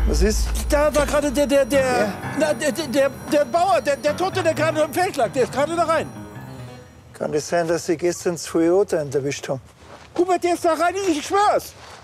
Was ist? Da war gerade der Bauer, der Tote, der gerade im Feld lag. Der ist gerade da rein. Kann es sein, dass Sie gestern 2 Autos erwischt haben? Hubert, der ist da rein, ich schwör's.